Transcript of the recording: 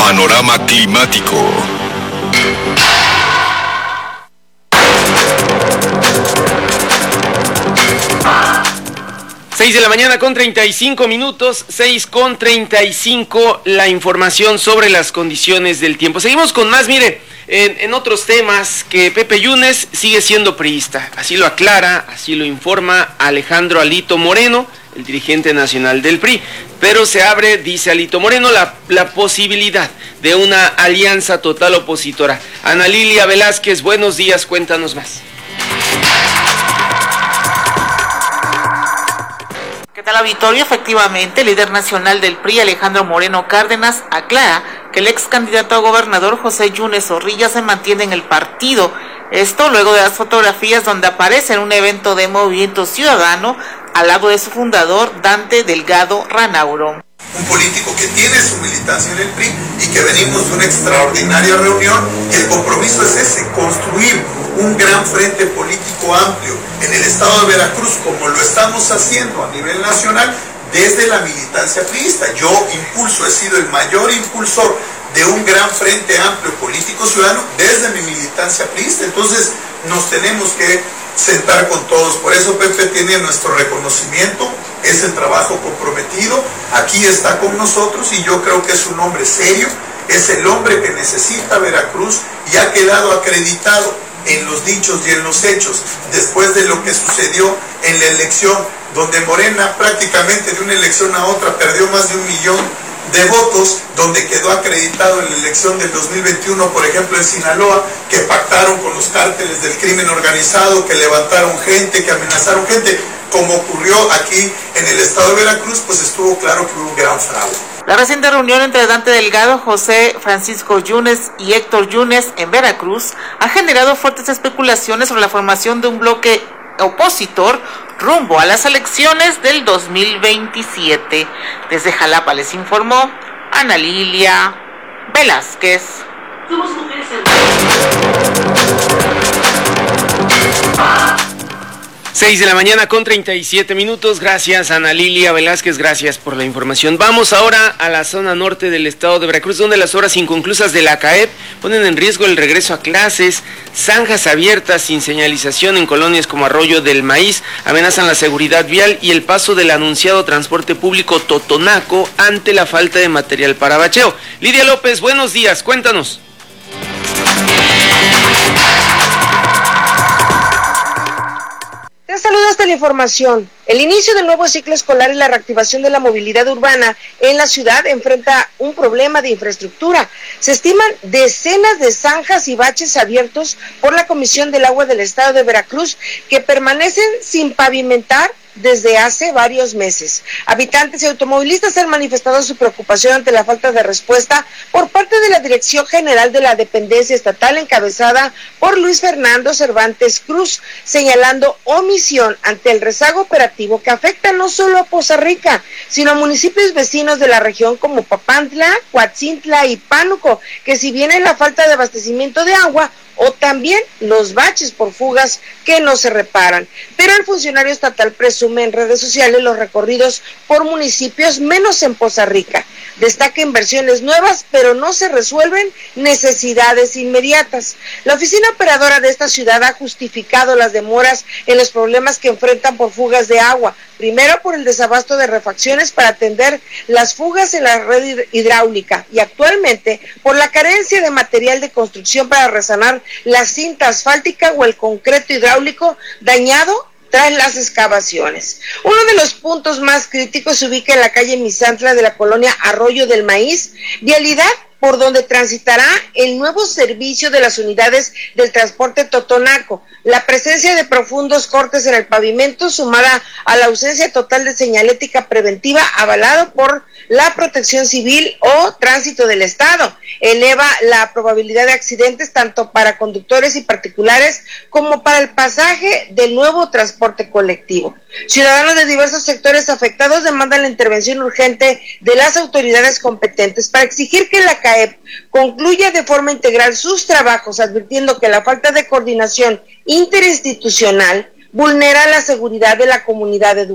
Panorama climático. Seis de la mañana con 35 minutos, 6:35, la información sobre las condiciones del tiempo. Seguimos con más, mire, en otros temas, que Pepe Yunes sigue siendo priista, así lo aclara, así lo informa Alejandro Alito Moreno, el dirigente nacional del PRI, pero se abre, dice Alito Moreno, la posibilidad de una alianza total opositora. Ana Lilia Velázquez, buenos días, cuéntanos más. ¿Qué tal, auditorio? Efectivamente, el líder nacional del PRI, Alejandro Moreno Cárdenas, aclara que el ex candidato a gobernador José Yunes Zorrilla se mantiene en el partido. Esto luego de las fotografías donde aparece en un evento de Movimiento Ciudadano al lado de su fundador, Dante Delgado Ranauro. Un político que tiene su militancia en el PRI y que venimos de una extraordinaria reunión, y el compromiso es ese, construir un gran frente político amplio en el estado de Veracruz, como lo estamos haciendo a nivel nacional desde la militancia priista. Yo he sido el mayor impulsor de un gran frente amplio político ciudadano desde mi militancia priista. Entonces nos tenemos que sentar con todos. Por eso Pepe tiene nuestro reconocimiento, es el trabajo comprometido, aquí está con nosotros, y yo creo que es un hombre serio, es el hombre que necesita Veracruz, y ha quedado acreditado en los dichos y en los hechos, después de lo que sucedió en la elección, donde Morena prácticamente de una elección a otra perdió más de 1 millón de votos, donde quedó acreditado en la elección del 2021, por ejemplo en Sinaloa, que pactaron con los cárteles del crimen organizado, que levantaron gente, que amenazaron gente, como ocurrió aquí en el estado de Veracruz, pues estuvo claro que hubo un gran fraude. La reciente reunión entre Dante Delgado, José Francisco Yunes y Héctor Yunes en Veracruz ha generado fuertes especulaciones sobre la formación de un bloque opositor rumbo a las elecciones del 2027. Desde Jalapa les informó Ana Lilia Velázquez. Somos mujeres en... 6 de la mañana con 37 minutos, gracias Ana Lilia Velázquez, gracias por la información. Vamos ahora a la zona norte del estado de Veracruz, donde las obras inconclusas de la CAEP ponen en riesgo el regreso a clases. Zanjas abiertas sin señalización en colonias como Arroyo del Maíz amenazan la seguridad vial y el paso del anunciado transporte público Totonaco ante la falta de material para bacheo. Lidia López, buenos días, cuéntanos. Te saludo hasta la información. El inicio del nuevo ciclo escolar y la reactivación de la movilidad urbana en la ciudad enfrenta un problema de infraestructura. Se estiman decenas de zanjas y baches abiertos por la Comisión del Agua del Estado de Veracruz que permanecen sin pavimentar desde hace varios meses. Habitantes y automovilistas han manifestado su preocupación ante la falta de respuesta por parte de la Dirección General de la Dependencia Estatal encabezada por Luis Fernando Cervantes Cruz, señalando omisión ante el rezago operativo que afecta no solo a Poza Rica, sino a municipios vecinos de la región como Papantla, Coatzintla y Pánuco, que si bien hay la falta de abastecimiento de agua, o también los baches por fugas que no se reparan. Pero el funcionario estatal presume en redes sociales los recorridos por municipios menos en Poza Rica. Destaca inversiones nuevas, pero no se resuelven necesidades inmediatas. La oficina operadora de esta ciudad ha justificado las demoras en los problemas que enfrentan por fugas de agua. Primero por el desabasto de refacciones para atender las fugas en la red hidráulica y actualmente por la carencia de material de construcción para resanar la cinta asfáltica o el concreto hidráulico dañado tras las excavaciones. Uno de los puntos más críticos se ubica en la calle Misantla de la colonia Arroyo del Maíz, vialidad por donde transitará el nuevo servicio de las unidades del transporte Totonaco. La presencia de profundos cortes en el pavimento, sumada a la ausencia total de señalética preventiva avalado por la Protección Civil o Tránsito del Estado, eleva la probabilidad de accidentes tanto para conductores y particulares como para el pasaje del nuevo transporte colectivo. Ciudadanos de diversos sectores afectados demandan la intervención urgente de las autoridades competentes para exigir que la CAEP concluya de forma integral sus trabajos, advirtiendo que la falta de coordinación interinstitucional vulnera la seguridad de la comunidad educativa.